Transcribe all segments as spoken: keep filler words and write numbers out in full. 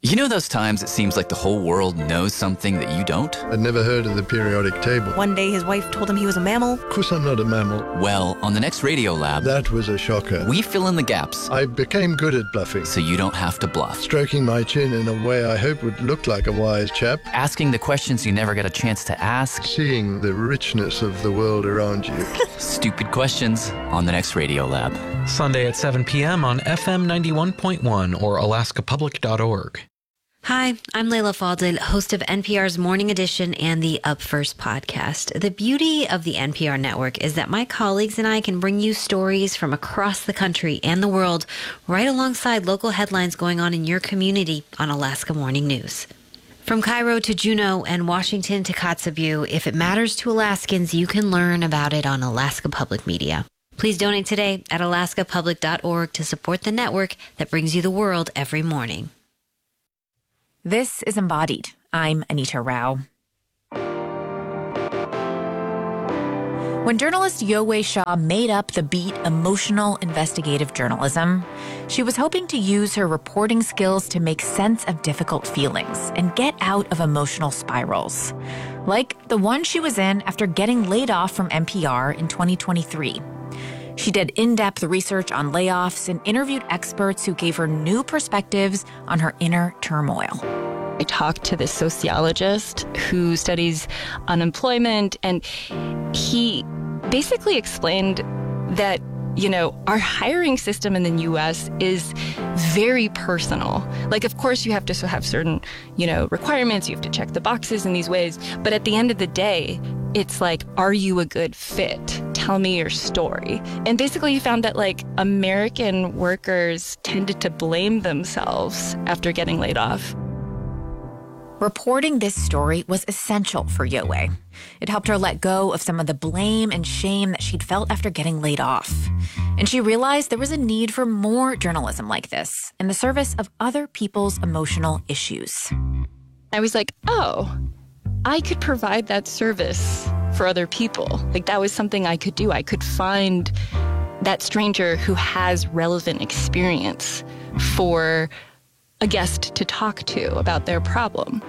You know those times it seems like the whole world knows something that you don't? I'd never heard of the periodic table. One day his wife told him he was a mammal. Of course I'm not a mammal. Well, on the next Radio Lab, That was a shocker. we fill in the gaps I became good at bluffing. so you don't have to bluff. Stroking my chin in a way I hope would look like a wise chap. Asking the questions you never get a chance to ask. Seeing the richness of the world around you. Stupid questions on the next Radio Lab. Sunday at seven p.m. on F M ninety-one point one or alaska public dot org. Hi, I'm Layla Faldil, host of N P R's Morning Edition and the Up First podcast. The beauty of the N P R network is that my colleagues and I can bring you stories from across the country and the world right alongside local headlines going on in your community on Alaska Morning News. From Cairo to Juneau and Washington to Kotzebue, if it matters to Alaskans, you can learn about it on Alaska Public Media. Please donate today at alaska public dot org to support the network that brings you the world every morning. This is Embodied. I'm Anita Rao. When journalist Yowei Shaw made up the beat emotional investigative journalism, she was hoping to use her reporting skills to make sense of difficult feelings and get out of emotional spirals, like the one she was in after getting laid off from N P R in twenty twenty-three. She did in-depth research on layoffs and interviewed experts who gave her new perspectives on her inner turmoil. I talked to this sociologist who studies unemployment, and he basically explained that, you know, our hiring system in the U S is very personal. Like, of course, you have to have certain, you know, requirements. You have to check the boxes in these ways. But at the end of the day, it's like, are you a good fit? Tell me your story. And basically you found that like American workers tended to blame themselves after getting laid off. Reporting this story was essential for Yowei. It helped her let go of some of the blame and shame that she'd felt after getting laid off. And she realized there was a need for more journalism like this in the service of other people's emotional issues. I was like, oh, I could provide that service for other people. Like, that was something I could do. I could find that stranger who has relevant experience for a guest to talk to about their problem.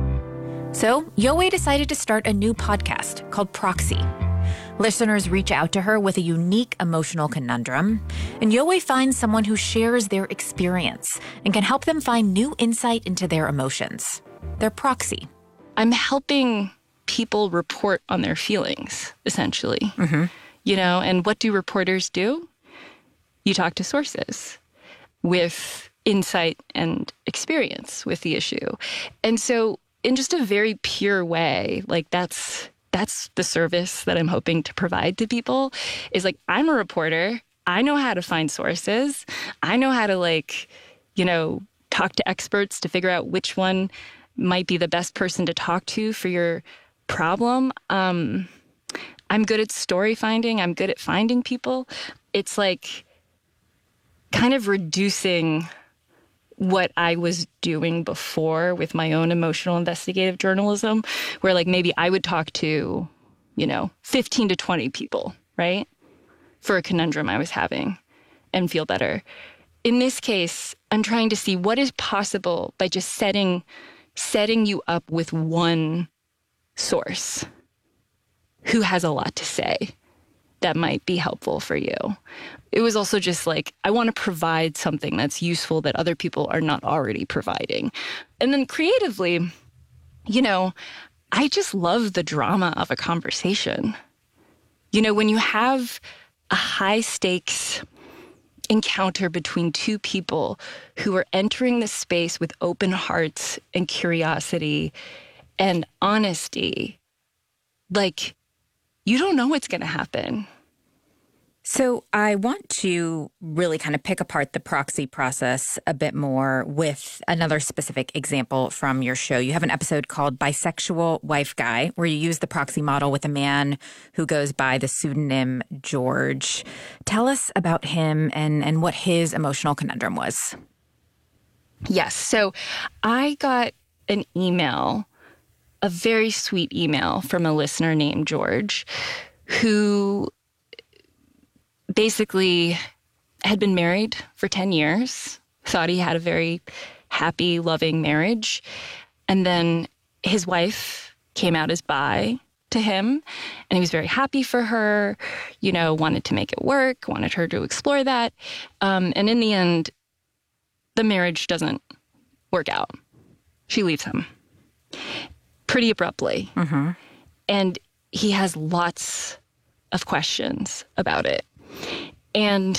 So Yowei decided to start a new podcast called Proxy. Listeners reach out to her with a unique emotional conundrum, and Yowei finds someone who shares their experience and can help them find new insight into their emotions. Their proxy. I'm helping people report on their feelings, essentially. Mm-hmm. You know, and what do reporters do? You talk to sources with insight and experience with the issue. And so in just a very pure way, like that's that's the service that I'm hoping to provide to people, is like, I'm a reporter. I know how to find sources. I know how to, like, you know, talk to experts to figure out which one might be the best person to talk to for your problem. Um, I'm good at story finding. I'm good at finding people. It's like kind of reducing what I was doing before with my own emotional investigative journalism, where like maybe I would talk to, you know, fifteen to twenty people, right, for a conundrum I was having and feel better. In this case, I'm trying to see what is possible by just setting setting you up with one source who has a lot to say that might be helpful for you. It was also just like, I want to provide something that's useful that other people are not already providing. And then creatively, you know, I just love the drama of a conversation. You know, when you have a high stakes encounter between two people who are entering the space with open hearts and curiosity and honesty, like, you don't know what's going to happen. So I want to really kind of pick apart the proxy process a bit more with another specific example from your show. You have an episode called Bisexual Wife Guy, where you use the proxy model with a man who goes by the pseudonym George. Tell us about him and, and what his emotional conundrum was. Yes. So I got an email, a very sweet email from a listener named George, who basically had been married for ten years, thought he had a very happy, loving marriage. And then his wife came out as bi to him, and he was very happy for her, you know, wanted to make it work, wanted her to explore that. Um, and in the end, the marriage doesn't work out. She leaves him pretty abruptly. Mm-hmm. And he has lots of questions about it. And,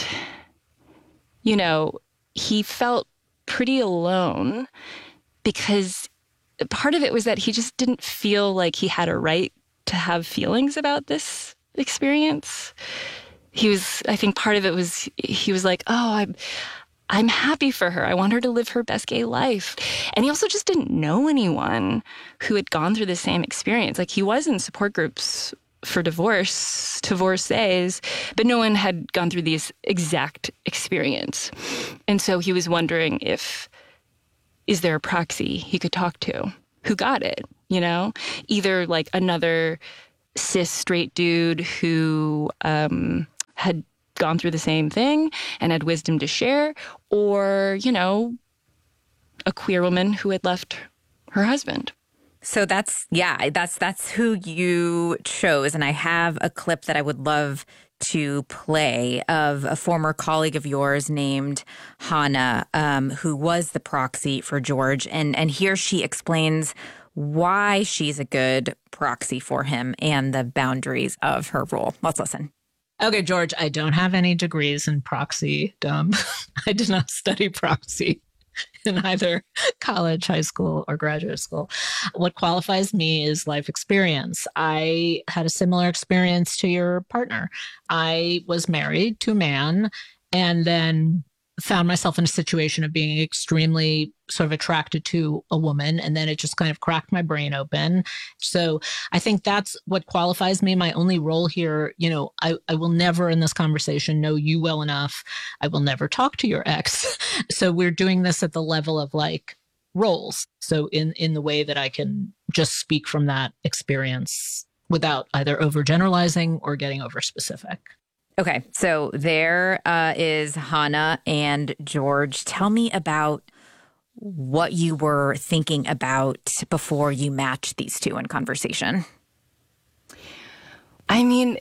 you know, he felt pretty alone because part of it was that he just didn't feel like he had a right to have feelings about this experience. He was, I think part of it was, he was like, oh, I'm, I'm happy for her. I want her to live her best gay life. And he also just didn't know anyone who had gone through the same experience. Like, he was in support groups for divorce, divorcees, but no one had gone through this exact experience. And so he was wondering if, is there a proxy he could talk to who got it, you know? Either like another cis straight dude who um, had gone through the same thing and had wisdom to share, or, you know, a queer woman who had left her husband. So that's, yeah, that's that's who you chose. And I have a clip that I would love to play of a former colleague of yours named Hannah, um, who was the proxy for George. And, and here she explains why she's a good proxy for him and the boundaries of her role. Let's listen. Okay, George, I don't have any degrees in proxy. Dumb. I did not study proxy in either college, high school, or graduate school. What qualifies me is life experience. I had a similar experience to your partner. I was married to a man and then found myself in a situation of being extremely sort of attracted to a woman. And then it just kind of cracked my brain open. So I think that's what qualifies me. My only role here, you know, I, I will never in this conversation know you well enough. I will never talk to your ex. So we're doing this at the level of like roles. So in, in the way that I can just speak from that experience without either overgeneralizing or getting over specific. Okay, so there uh, is Hannah and George. Tell me about what you were thinking about before you matched these two in conversation. I mean,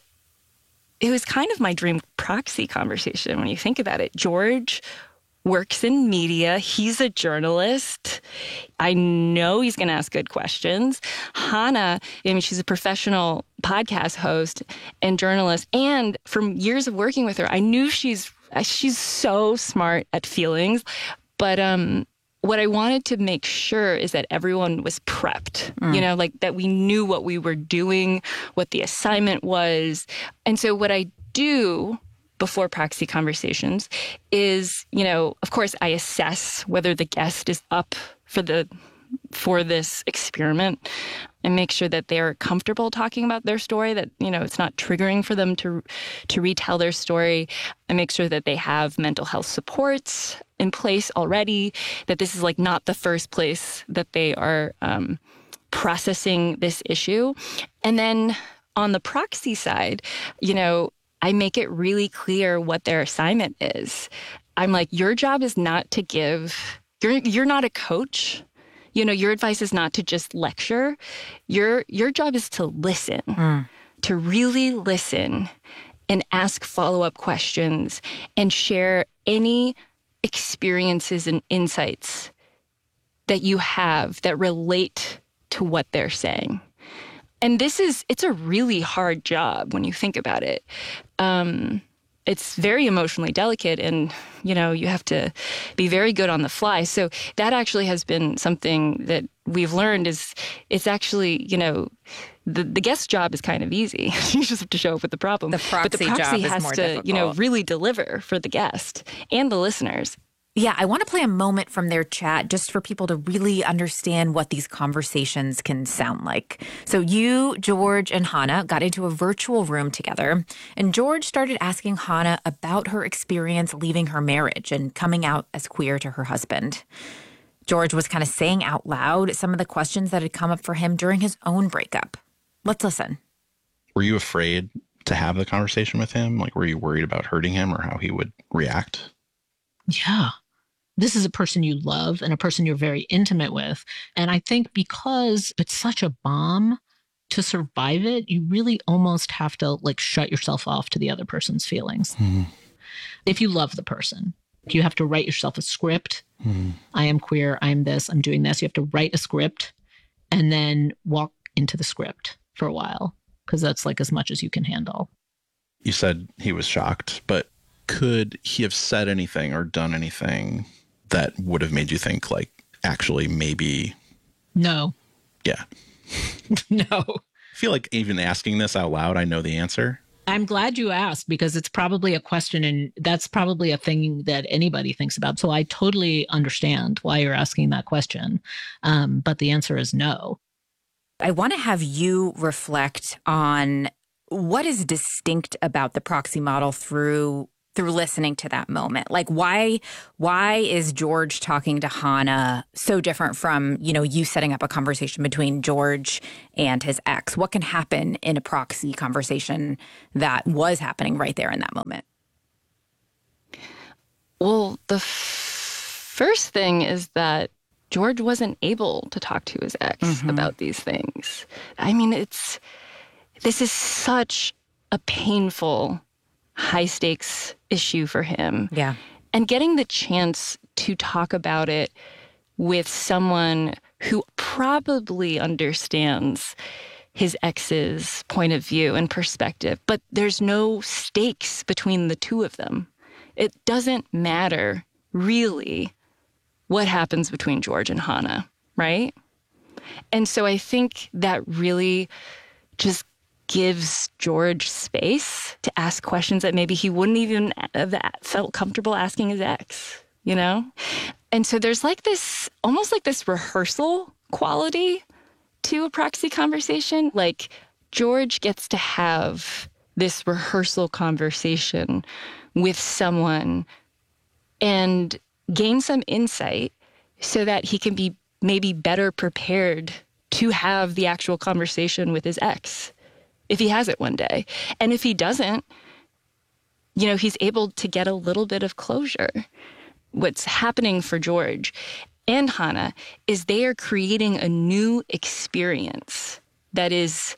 it was kind of my dream proxy conversation when you think about it. George works in media. He's a journalist. I know he's going to ask good questions. Hannah, I mean, she's a professional podcast host and journalist. And from years of working with her, I knew she's she's so smart at feelings. But um, what I wanted to make sure is that everyone was prepped, mm. you know, like that we knew what we were doing, what the assignment was. And so what I do before proxy conversations is, you know, of course, I assess whether the guest is up for the for this experiment and make sure that they're comfortable talking about their story, that, you know, it's not triggering for them to to retell their story. I make sure that they have mental health supports in place already, that this is like not the first place that they are um, processing this issue. And then on the proxy side, you know, I make it really clear what their assignment is. I'm like, your job is not to give, you're you're not a coach. You know, your advice is not to just lecture. Your your job is to listen, mm. to really listen and ask follow-up questions and share any experiences and insights that you have that relate to what they're saying. And this is, it's a really hard job when you think about it. Um, it's very emotionally delicate and, you know, you have to be very good on the fly. So that actually has been something that we've learned is it's actually, you know, the, the guest job is kind of easy. You just have to show up with the problem. The proxy, but the proxy job has is more to, difficult. you know, really deliver for the guest and the listeners. Yeah, I want to play a moment from their chat just for people to really understand what these conversations can sound like. So you, George, and Hannah got into a virtual room together, and George started asking Hannah about her experience leaving her marriage and coming out as queer to her husband. George was kind of saying out loud some of the questions that had come up for him during his own breakup. Let's listen. Were you afraid to have the conversation with him? Like, were you worried about hurting him or how he would react? Yeah. this is a person you love and a person you're very intimate with. And I think because it's such a bomb, to survive it, you really almost have to like shut yourself off to the other person's feelings. Mm-hmm. If you love the person, you have to write yourself a script. Mm-hmm. I am queer. I'm this. I'm doing this. You have to write a script and then walk into the script for a while, because that's like as much as you can handle. You said he was shocked, but could he have said anything or done anything that would have made you think like, actually, maybe? No. Yeah. No. I feel like even asking this out loud, I know the answer. I'm glad you asked, because it's probably a question, and that's probably a thing that anybody thinks about. So I totally understand why you're asking that question. Um, but the answer is no. I want to have you reflect on what is distinct about the proxy model through through listening to that moment. Like, why why is George talking to Hannah so different from, you know, you setting up a conversation between George and his ex? What can happen in a proxy conversation that was happening right there in that moment? Well, the f- first thing is that George wasn't able to talk to his ex mm-hmm. about these things. I mean, it's this is such a painful, high-stakes issue for him. Yeah. And getting the chance to talk about it with someone who probably understands his ex's point of view and perspective, but there's no stakes between the two of them. It doesn't matter, really, what happens between George and Hannah, right? And so I think that really just gives George space to ask questions that maybe he wouldn't even have felt comfortable asking his ex, you know? And so there's like this, almost like this rehearsal quality to a proxy conversation. Like George gets to have this rehearsal conversation with someone and gain some insight so that he can be maybe better prepared to have the actual conversation with his ex, if he has it one day. And if he doesn't, you know, he's able to get a little bit of closure. What's happening for George and Hannah is they are creating a new experience that is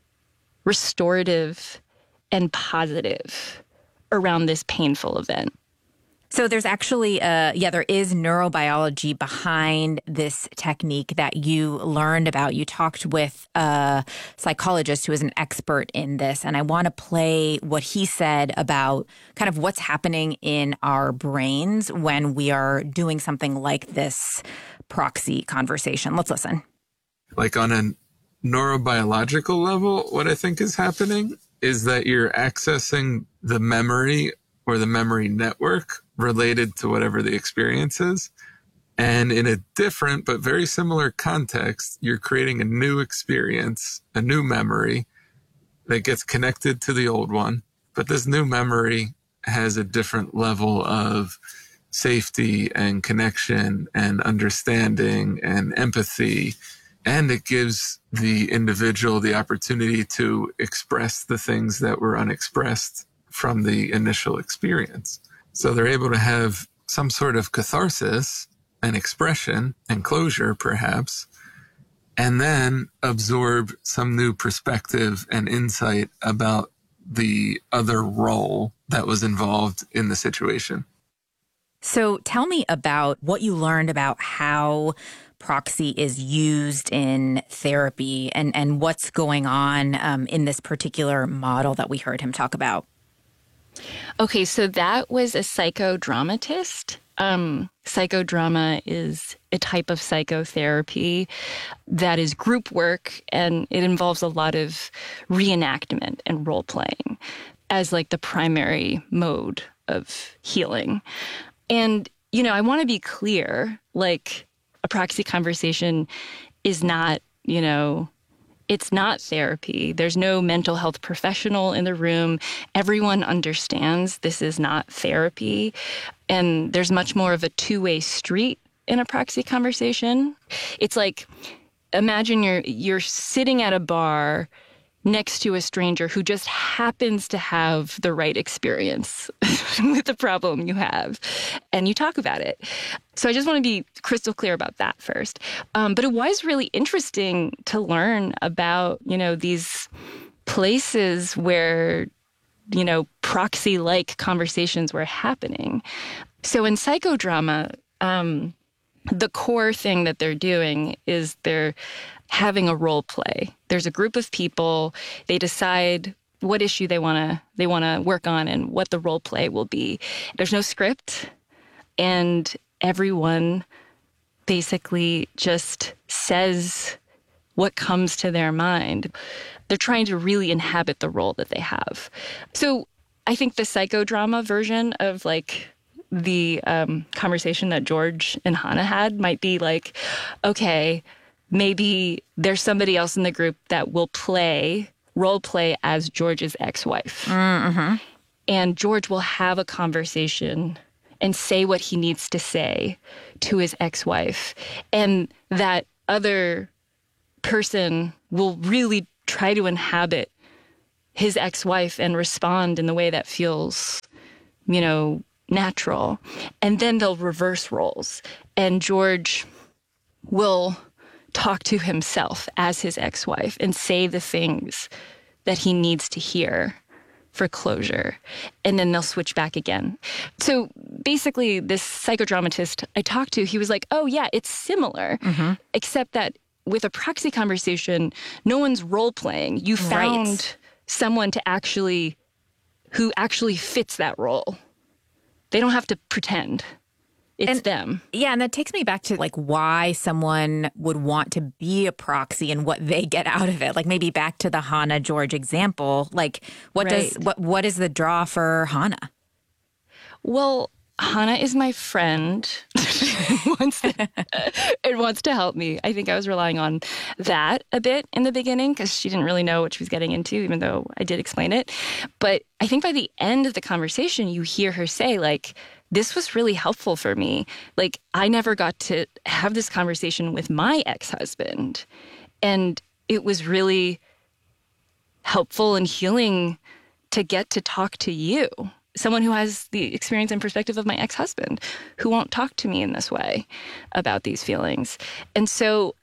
restorative and positive around this painful event. So there's actually, uh, yeah, there is neurobiology behind this technique that you learned about. You talked with a psychologist who is an expert in this, and I want to play what he said about kind of what's happening in our brains when we are doing something like this proxy conversation. Let's listen. Like on a neurobiological level, what I think is happening is that you're accessing the memory or the memory network related to whatever the experience is. And in a different but very similar context, you're creating a new experience, a new memory that gets connected to the old one. But this new memory has a different level of safety and connection and understanding and empathy. And it gives the individual the opportunity to express the things that were unexpressed from the initial experience. So they're able to have some sort of catharsis and expression and closure, perhaps, and then absorb some new perspective and insight about the other role that was involved in the situation. So tell me about what you learned about how proxy is used in therapy and, and what's going on um, in this particular model that we heard him talk about. Okay, so that was a psychodramatist. Um, psychodrama is a type of psychotherapy that is group work, and it involves a lot of reenactment and role-playing as like the primary mode of healing. And, you know, I want to be clear, like a proxy conversation is not, you know, it's not therapy. There's no mental health professional in the room. Everyone understands this is not therapy. And there's much more of a two-way street in a proxy conversation. It's like, imagine you're you're sitting at a bar next to a stranger who just happens to have the right experience with the problem you have, and you talk about it. So I just want to be crystal clear about that first. Um, but it was really interesting to learn about, you know, these places where, you know, proxy-like conversations were happening. So in psychodrama, um, the core thing that they're doing is they're having a role play. There's a group of people. They decide what issue they want to they want to work on and what the role play will be. There's no script, and everyone basically just says what comes to their mind. They're trying to really inhabit the role that they have. So I think the psychodrama version of like the um, conversation that George and Hannah had might be like, okay, maybe there's somebody else in the group that will play, role play as George's ex-wife. Mm-hmm. And George will have a conversation and say what he needs to say to his ex-wife. And that other person will really try to inhabit his ex-wife and respond in the way that feels, you know, natural. And then they'll reverse roles. And George will talk to himself as his ex-wife and say the things that he needs to hear for closure. And then they'll switch back again. So basically, this psychodramatist I talked to, he was like, oh, yeah, it's similar, mm-hmm. except that with a proxy conversation, no one's role-playing. You found right. someone to actually, who actually fits that role. They don't have to pretend. It's and, them. Yeah, and that takes me back to like why someone would want to be a proxy and what they get out of it. Like maybe back to the Hannah George example. Like what right. does what what is the draw for Hannah? Well, Hannah is my friend and wants to, and wants to help me. I think I was relying on that a bit in the beginning because she didn't really know what she was getting into, even though I did explain it. But I think by the end of the conversation, you hear her say, like, this was really helpful for me. Like, I never got to have this conversation with my ex-husband. And it was really helpful and healing to get to talk to you. Someone who has the experience and perspective of my ex-husband who won't talk to me in this way about these feelings. And so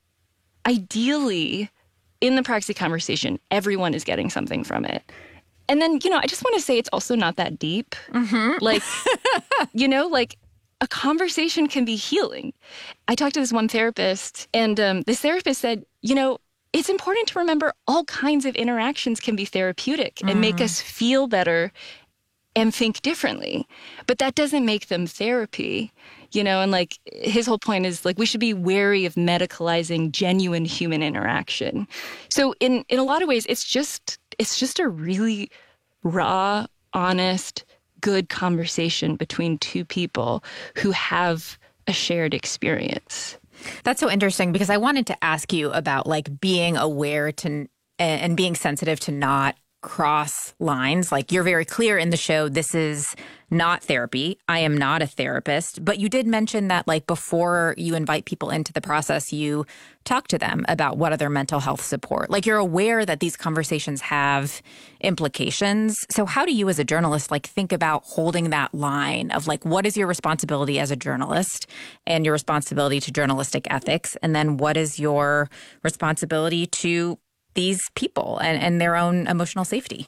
ideally, in the proxy conversation, everyone is getting something from it. And then, you know, I just want to say it's also not that deep. Mm-hmm. Like, you know, like a conversation can be healing. I talked to this one therapist, and um, this therapist said, you know, it's important to remember all kinds of interactions can be therapeutic mm. and make us feel better and think differently. But that doesn't make them therapy, you know, and like his whole point is like we should be wary of medicalizing genuine human interaction. So in, in a lot of ways, it's just it's just a really raw, honest, good conversation between two people who have a shared experience. That's so interesting because I wanted to ask you about like being aware to and being sensitive to not cross lines. Like you're very clear in the show, this is not therapy. I am not a therapist. But you did mention that like before you invite people into the process, you talk to them about what other mental health support. Like you're aware that these conversations have implications. So how do you as a journalist like think about holding that line of like what is your responsibility as a journalist and your responsibility to journalistic ethics? And then what is your responsibility to these people and, and their own emotional safety?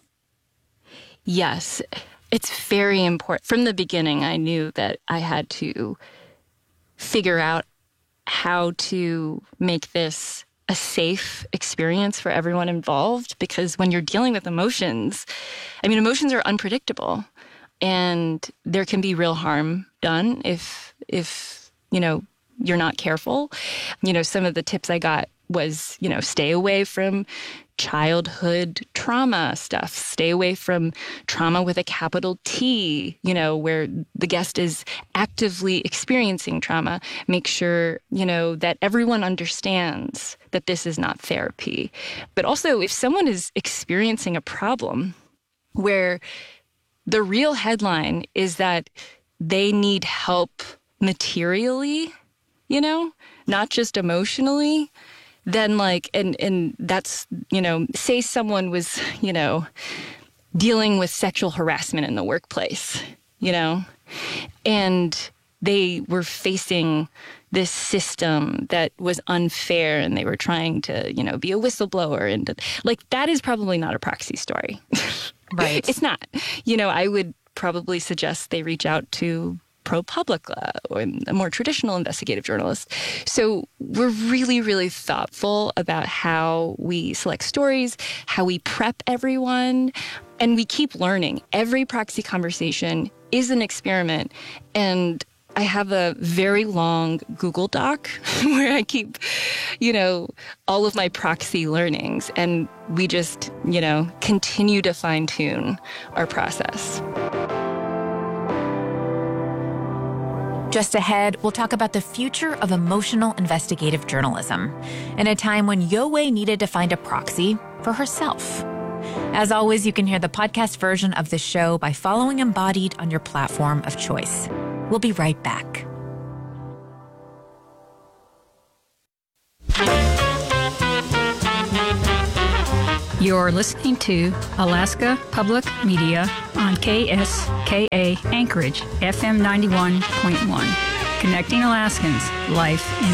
Yes, it's very important. From the beginning, I knew that I had to figure out how to make this a safe experience for everyone involved, because when you're dealing with emotions, I mean, emotions are unpredictable and there can be real harm done if, if, you know, you're not careful. You know, some of the tips I got was, you know, stay away from childhood trauma stuff, stay away from trauma with a capital T, you know, where the guest is actively experiencing trauma. Make sure, you know, that everyone understands that this is not therapy. But also, if someone is experiencing a problem where the real headline is that they need help materially, you know, not just emotionally, then like, and, and that's, you know, say someone was, you know, dealing with sexual harassment in the workplace, you know, and they were facing this system that was unfair and they were trying to, you know, be a whistleblower. And like, that is probably not a proxy story. Right. It's not. You know, I would probably suggest they reach out to ProPublica or a more traditional investigative journalist. So we're really, really thoughtful about how we select stories, how we prep everyone, and we keep learning. Every proxy conversation is an experiment. And I have a very long Google Doc where I keep, you know, all of my proxy learnings. And we just, you know, continue to fine tune our process. Just ahead, we'll talk about the future of emotional investigative journalism in a time when Yowei needed to find a proxy for herself. As always, you can hear the podcast version of the show by following Embodied on your platform of choice. We'll be right back. You're listening to Alaska Public Media on K S K A Anchorage, F M ninety-one point one. Connecting Alaskans, life in